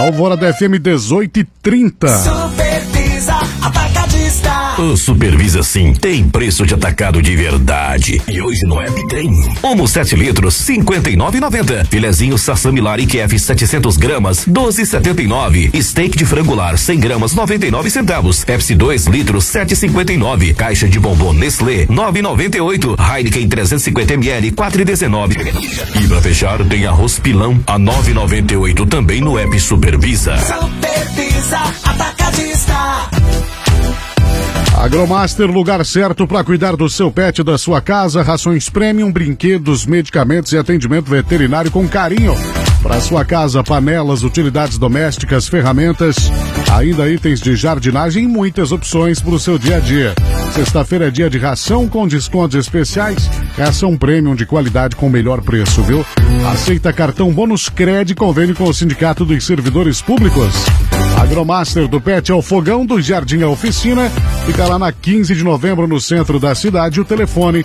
Alvorada FM 18h30. Supervisa Atacadista. O Supervisa Sim tem preço de atacado de verdade. E hoje no app tem. Omo 7 litros, R$59,90. Filezinho Sassamilari QF 700 gramas, R$12,79. Steak de frangular 100 gramas, 99 centavos. Pepsi 2 litros, R$7,59. Caixa de bombom Nestlé, R$9,98. Heineken 350 ml, R$4,19. E pra fechar tem arroz pilão a R$9,98 também no app Supervisa. Supervisa Atacadista. Agromaster, lugar certo para cuidar do seu pet e da sua casa. Rações premium, brinquedos, medicamentos e atendimento veterinário com carinho. Para sua casa, panelas, utilidades domésticas, ferramentas, ainda itens de jardinagem e muitas opções para o seu dia a dia. Sexta-feira é dia de ração com descontos especiais. Ração premium de qualidade com melhor preço, viu? Aceita cartão bônus Cred, convênio com o Sindicato dos Servidores Públicos. Agromaster, do Pet ao Fogão, do Jardim à Oficina. Fica lá na 15 de novembro, no centro da cidade. O telefone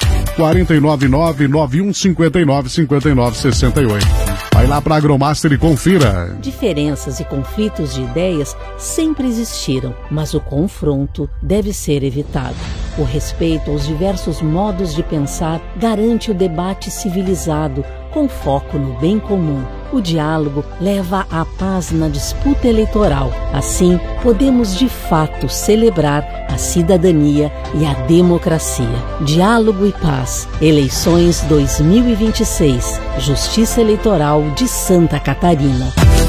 499-9159-5968. Vai lá para Agromaster e confira. Diferenças e conflitos de ideias sempre existiram, mas o confronto deve ser evitado. O respeito aos diversos modos de pensar garante o debate civilizado, com foco no bem comum. O diálogo leva à paz na disputa eleitoral. Assim, podemos de fato celebrar a cidadania e a democracia. Diálogo e paz. Eleições 2026. Justiça Eleitoral de Santa Catarina.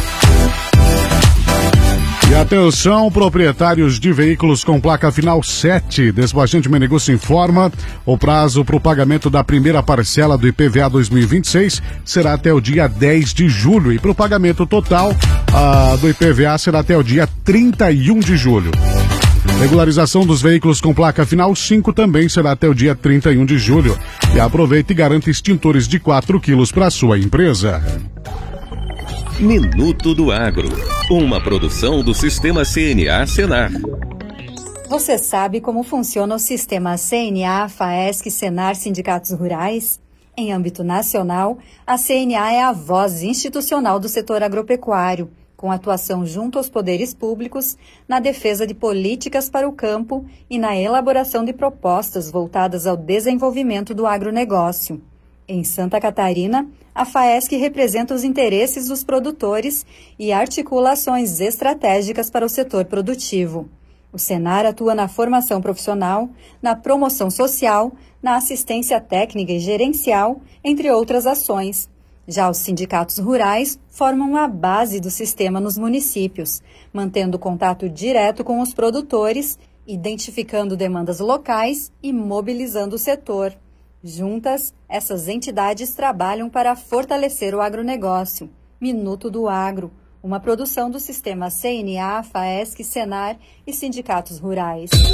E atenção, proprietários de veículos com placa final 7. Despachante Meneguço informa, o prazo para o pagamento da primeira parcela do IPVA 2026 será até o dia 10 de julho. E para o pagamento total do IPVA será até o dia 31 de julho. Regularização dos veículos com placa final 5 também será até o dia 31 de julho. E aproveite e garanta extintores de 4 quilos para a sua empresa. Minuto do Agro, uma produção do Sistema CNA Senar. Você sabe como funciona o Sistema CNA, FAESC, Senar, Sindicatos Rurais? Em âmbito nacional, a CNA é a voz institucional do setor agropecuário, com atuação junto aos poderes públicos, na defesa de políticas para o campo e na elaboração de propostas voltadas ao desenvolvimento do agronegócio. Em Santa Catarina, a FAESC representa os interesses dos produtores e articulações estratégicas para o setor produtivo. O Senar atua na formação profissional, na promoção social, na assistência técnica e gerencial, entre outras ações. Já os sindicatos rurais formam a base do sistema nos municípios, mantendo contato direto com os produtores, identificando demandas locais e mobilizando o setor. Juntas, essas entidades trabalham para fortalecer o agronegócio. Minuto do Agro, uma produção do Sistema CNA, FAESC, Senar e Sindicatos Rurais.